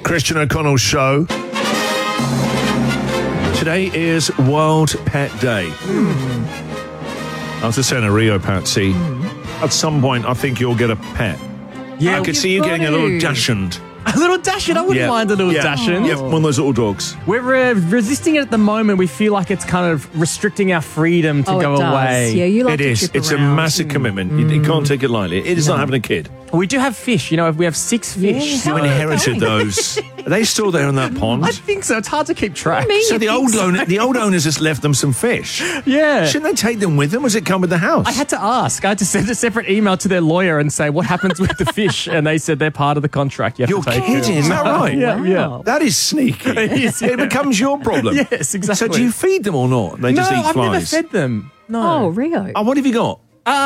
Christian O'Connell Show. Today is World Pet Day. I was just saying to Rio, Patsy, at some point I think you'll get a pet. Yeah, I could see you getting a little Dachshund. A little Dachshund? I wouldn't mind a little Dachshund. Yeah, one of those little dogs. We're resisting it at the moment. We feel like it's kind of restricting our freedom to go it does. away. Yeah, you like It to is. trip It's a around. massive commitment. You can't take it lightly. It is not having a kid. We do have fish. You know, we have 6 fish. Yeah. You inherited those. Are they still there in that pond? I think so. It's hard to keep track. So the old owners just left them some fish. Yeah. Shouldn't they take them with them? Or does it come with the house? I had to ask. I had to send a separate email to their lawyer and say, what happens with the fish? And they said they're part of the contract. You have You're to take kidding, it. is that right? Yeah, yeah. That is sneaky. It is, yeah. It becomes your problem. Yes, exactly. So do you feed them or not? They just eat I've flies. never fed them. No. Oh, Rio. Oh, what have you got?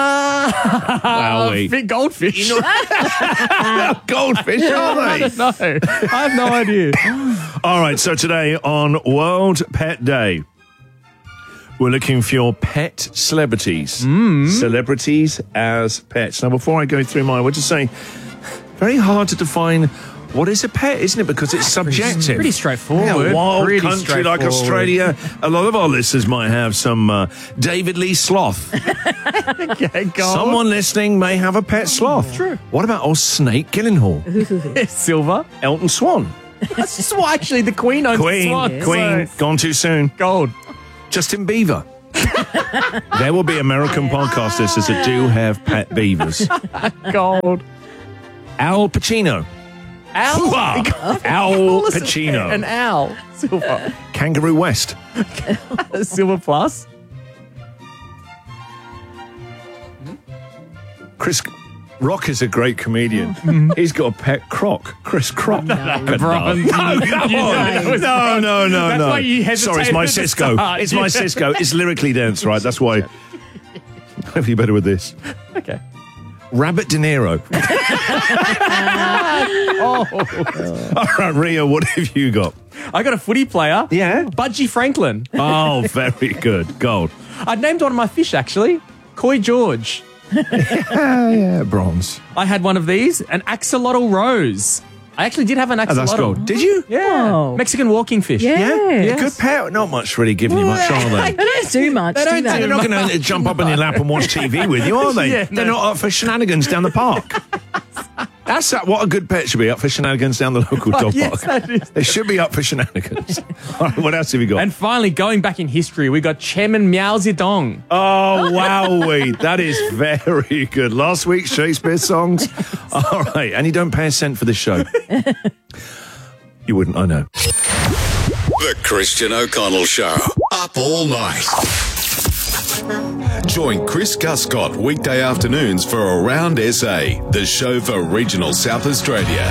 Big goldfish. Goldfish, are they? No, I have no idea. All right, so today on World Pet Day, we're looking for your pet celebrities. Celebrities as pets. Now, before I go through mine, I would just say, very hard to define what is a pet, isn't it? Because it's subjective. Pretty straightforward. Yeah, a wild Pretty country like straightforward. Australia. A lot of our listeners might have some David Lee Sloth. Okay, go on. Someone listening may have a pet sloth. True. What about old Snake Gyllenhaal? Silver. Elton Swan. That's just why actually the Queen owns swans. Queen, gone too soon. Gold. Justin Bieber. There will be American podcast listeners that do have pet beavers. Gold. Al Pacino. Owl. Al Pacino. An owl. Silver. Kangaroo West. Silver plus. Chris Rock is a great comedian. He's got a pet croc. Chris Croc. Bronze. No, come on. No. That's why you hesitated Sorry, it's my at the Cisco. start. It's my Cisco. It's lyrically dense, right? That's why. Hopefully better with this. Okay. Rabbit De Niro. All right, Rio, what have you got? I got a footy player. Yeah? Budgie Franklin. Oh, very good. Gold. I named one of my fish, actually. Koi George. Yeah, bronze. I had one of these, an axolotl rose. I actually did have an Oh, axolotl. that's gold. Did you? Yeah. Oh. Mexican walking fish. Yeah. Yes. Good pet. Not much really giving you much, are they? They don't do much, do they? They're not going to jump up on your lap and watch TV with you, are they? Yeah, They're no. not up for shenanigans down the park. That's what a good pet should be, up for shenanigans down the local dog yes, park. that is. They should be up for shenanigans. All right, what else have you got? And finally, going back in history, we got Chairman Mao Zedong. Oh, wowee. That is very good. Last week's Shakespeare songs. All right, and you don't pay a cent for this show. You wouldn't, I know. The Christian O'Connell Show. Up all night. Join Chris Guscott weekday afternoons for Around SA, the show for regional South Australia.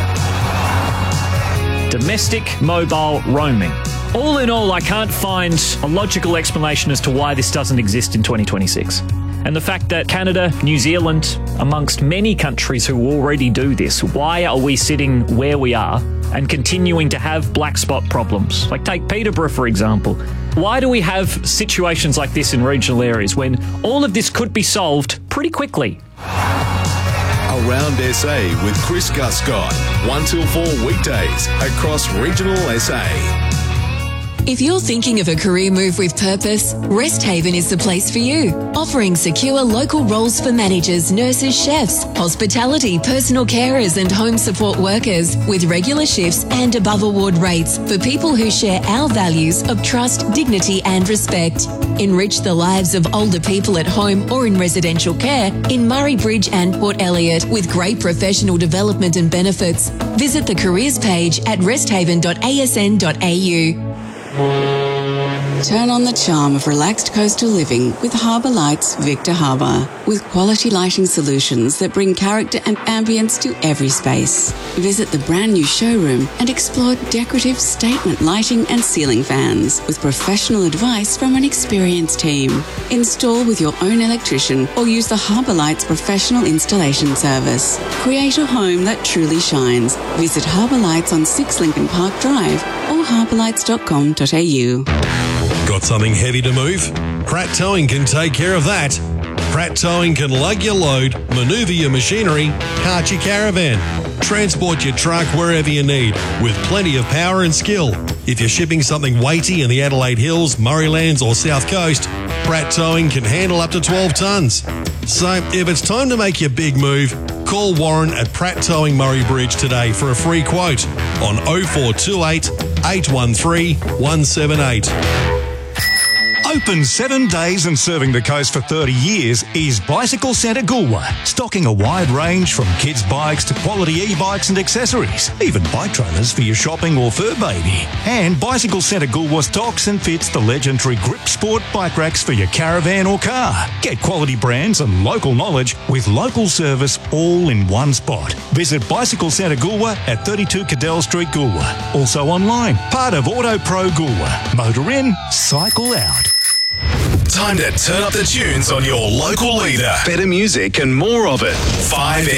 Domestic mobile roaming. All in all, I can't find a logical explanation as to why this doesn't exist in 2026. And the fact that Canada, New Zealand, amongst many countries who already do this, why are we sitting where we are and continuing to have black spot problems? Like take Peterborough, for example. Why do we have situations like this in regional areas when all of this could be solved pretty quickly? Around SA with Chris Guscott. 1 till 4 weekdays across regional SA. If you're thinking of a career move with purpose, Resthaven is the place for you. Offering secure local roles for managers, nurses, chefs, hospitality, personal carers and home support workers with regular shifts and above award rates for people who share our values of trust, dignity and respect. Enrich the lives of older people at home or in residential care in Murray Bridge and Port Elliot with great professional development and benefits. Visit the careers page at resthaven.asn.au. Turn on the charm of relaxed coastal living with Harbour Lights Victor Harbour. With quality lighting solutions that bring character and ambience to every space. Visit the brand new showroom and explore decorative statement lighting and ceiling fans with professional advice from an experienced team. Install with your own electrician or use the Harbour Lights professional installation service. Create a home that truly shines. Visit Harbour Lights on 6 Lincoln Park Drive or harbourlights.com.au. Got something heavy to move? Pratt Towing can take care of that. Pratt Towing can lug your load, manoeuvre your machinery, cart your caravan. Transport your truck wherever you need with plenty of power and skill. If you're shipping something weighty in the Adelaide Hills, Murraylands or South Coast, Pratt Towing can handle up to 12 tonnes. So if it's time to make your big move, call Warren at Pratt Towing Murray Bridge today for a free quote on 0428 813 178. Open 7 days and serving the coast for 30 years is Bicycle Centre Goolwa, stocking a wide range from kids' bikes to quality e-bikes and accessories, even bike trailers for your shopping or fur baby. And Bicycle Centre Goolwa stocks and fits the legendary Grip Sport bike racks for your caravan or car. Get quality brands and local knowledge with local service all in one spot. Visit Bicycle Centre Goolwa at 32 Cadell Street, Goolwa. Also online, part of Auto Pro Goolwa. Motor in, cycle out. Time to turn up the tunes on your local leader. Better music and more of it. 5